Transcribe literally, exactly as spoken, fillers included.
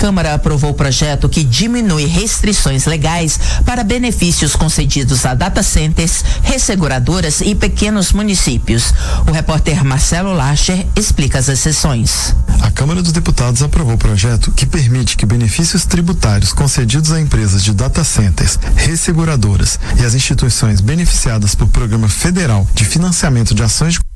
Câmara aprovou o projeto que diminui restrições legais para benefícios concedidos a data centers, resseguradoras e pequenos municípios. O repórter Marcelo Lacher explica as exceções. A Câmara dos Deputados aprovou o projeto que permite que benefícios tributários concedidos a empresas de data centers, resseguradoras e as instituições beneficiadas por Programa Federal de Financiamento de Ações de